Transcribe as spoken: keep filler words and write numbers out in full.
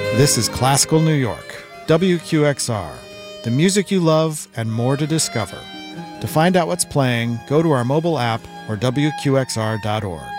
This is Classical New York, W Q X R, the music you love and more to discover. To find out what's playing, go to our mobile app or W Q X R dot org.